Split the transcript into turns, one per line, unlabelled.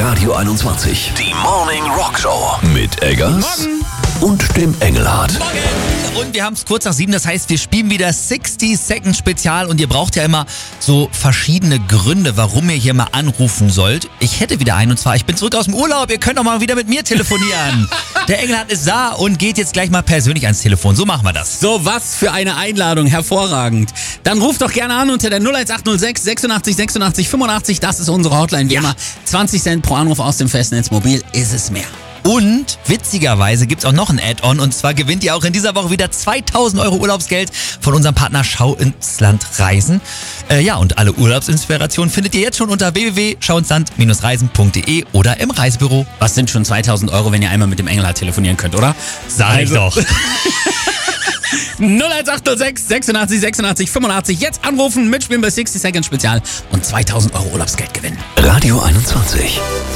Radio 21. Die Morning Rock Show. Mit Eggers und dem Engelhardt.
Und wir haben es kurz nach 7, das heißt, wir spielen wieder 60 Second Spezial und ihr braucht ja immer so verschiedene Gründe, warum ihr hier mal anrufen sollt. Ich hätte wieder einen und zwar, ich bin zurück aus dem Urlaub, ihr könnt auch mal wieder mit mir telefonieren. Der Engelhardt ist da und geht jetzt gleich mal persönlich ans Telefon, so machen wir das.
So, was für eine Einladung, hervorragend. Dann ruft doch gerne an unter der 01806 86 86 85, das ist unsere Hotline, wie immer. 20 Cent pro Anruf aus dem Festnetz mobil, ist es mehr.
Und witzigerweise gibt's auch noch ein Add-on und zwar gewinnt ihr auch in dieser Woche wieder 2000 Euro Urlaubsgeld von unserem Partner Schau ins Land Reisen. Und alle Urlaubsinspirationen findet ihr jetzt schon unter www.schauinsland-reisen.de oder im Reisebüro.
Was sind schon 2000 Euro, wenn ihr einmal mit dem Engelhardt telefonieren könnt, oder?
Sag ich doch.
01806 86 86 85. Jetzt anrufen, mitspielen bei 60 Second Spezial und 2000 Euro Urlaubsgeld gewinnen.
Radio 21.